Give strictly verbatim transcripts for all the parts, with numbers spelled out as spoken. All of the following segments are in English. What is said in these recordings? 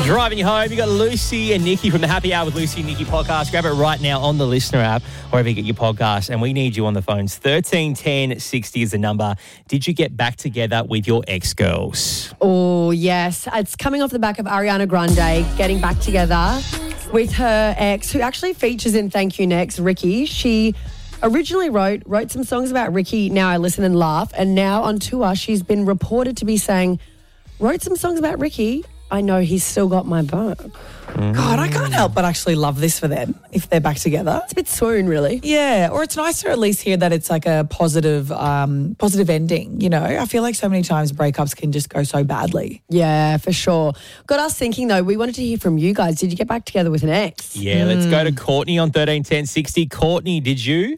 Driving you home, you got Lucy and Nikki from the Happy Hour with Lucy and Nikki podcast. Grab it right now on the Listener app, wherever you get your podcast, and we need you on the phones. thirteen ten sixty is the number. Did you get back together with your ex-girls? Oh, yes. It's coming off the back of Ariana Grande getting back together with her ex, who actually features in Thank You Next, Ricky. She originally wrote wrote some songs about Ricky, Now I Listen and Laugh, and now on tour she's been reported to be saying, wrote some songs about Ricky, I know he's still got my back. God, I can't help but actually love this for them if they're back together. It's a bit soon, really. Yeah, or it's nice to at least hear that it's like a positive um, positive ending, you know. I feel like so many times breakups can just go so badly. Yeah, for sure. Got us thinking, though, we wanted to hear from you guys. Did you get back together with an ex? Yeah, let's go to Courtney on thirteen ten sixty. Courtney, did you?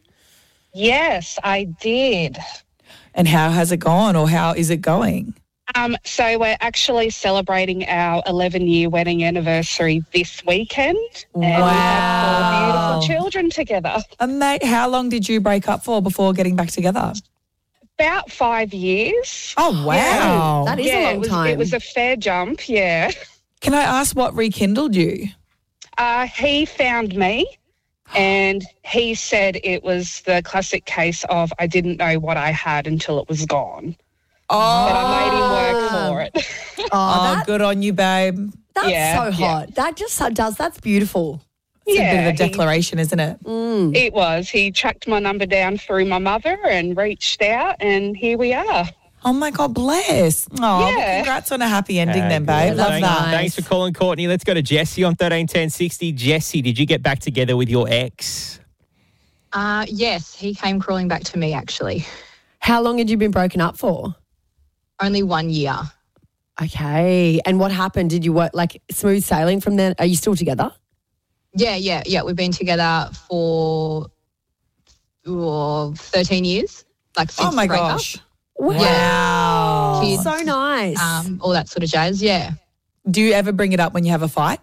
Yes, I did. And how has it gone, or how is it going? Um, so we're actually celebrating our eleven-year wedding anniversary this weekend. And we have four beautiful children together. And mate, how long did you break up for before getting back together? About five years. Oh, wow. That is yeah, a long it was, time. It was a fair jump, yeah. Can I ask what rekindled you? Uh, he found me and he said it was the classic case of I didn't know what I had until it was gone. Oh, But I made him work for it. oh, oh that, good on you, babe. that's Yeah, so hot. yeah. That just does, that's beautiful. It's yeah, a bit of a he- declaration, isn't it? It was. He tracked my number down through my mother and reached out, and here we are. Oh, my God, bless. Oh, Yeah. congrats on a happy ending Ah, then, good. babe. Love Thanks, that. Thanks for calling, Courtney. Let's go to Jessie on thirteen ten sixty. Jessie, did you get back together with your ex? Uh, yes, he came crawling back to me, actually. How long had you been broken up for? Only one year. Okay. And what happened? Did you work, like, smooth sailing from then? Are you still together? Yeah, yeah, yeah. We've been together for oh, thirteen years. Like since Oh, my the breakup. gosh. Wow. Kids. So nice. Um, all that sort of jazz, yeah. Do you ever bring it up when you have a fight?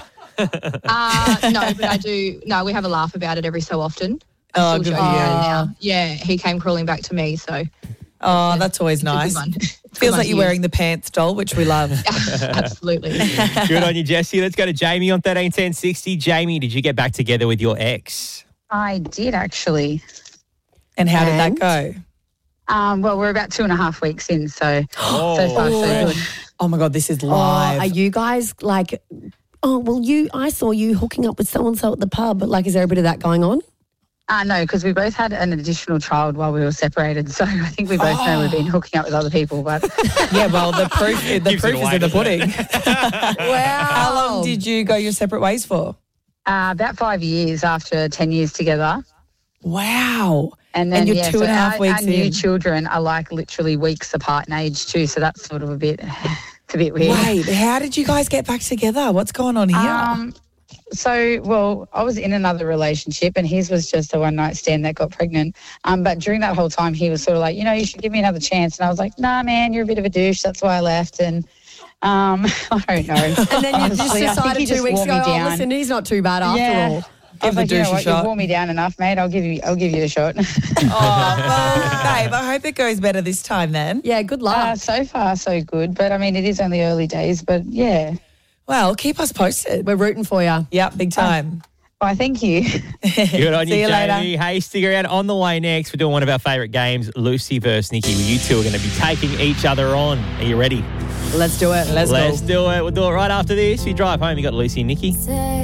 Uh, no, but I do. No, we have a laugh about it every so often. I Oh, still good joke for you. about it now. Yeah, he came crawling back to me, so Oh, that's always it's a good nice. one. Feels Good like you're one. wearing the pants doll, which we love. Absolutely. Good on you, Jessie. Let's go to Jamie on thirteen ten sixty. Jamie, did you get back together with your ex? I did actually. And how did And? that go? Um, well, we're about two and a half weeks in, so Oh, so far so fresh. good. Oh, my God, this is Oh, live. are you guys like, oh, well, you, I saw you hooking up with so-and-so at the pub. But like, is there a bit of that going on? Uh, no, because we both had an additional child while we were separated, so I think we both know we've been hooking up with other people. But Yeah, well, the proof the Gives it proof is away, in the doesn't it? pudding. Wow. How long did you go your separate ways for? uh, about five years after ten years together. Wow. And then, you're yeah, two so and a half our, weeks our new in. children are like literally weeks apart in age too, so that's sort of a bit, it's a bit weird. Wait, how did you guys get back together? What's going on here? Um, so, well, I was in another relationship and his was just a one night stand that got pregnant. Um, but during that whole time, he was sort of like, you know, you should give me another chance. And I was like, nah, man, you're a bit of a douche. That's why I left. And um, I don't know. And then you just Honestly, I think decided he two just weeks wore ago, me oh, down. listen, he's not too bad after Yeah. all. I was the like, you know douchey what, shot. you wore me down enough, mate. I'll give you, I'll give you a shot. Oh, well, babe, I hope it goes better this time then. Yeah, good luck. uh, so far, so good. But I mean, it is only early days. But yeah, Well, keep us posted. We're rooting for you. Yep, big time. why? Thank you. Good on See you, you later. Jamie. Hey, stick around. On the way next, we're doing one of our favourite games, Lucy versus Nikki, where you two are going to be taking each other on. Are you ready? Let's do it. Let's, Let's go. do it. We'll do it right after this. We drive home. You got Lucy and Nikki.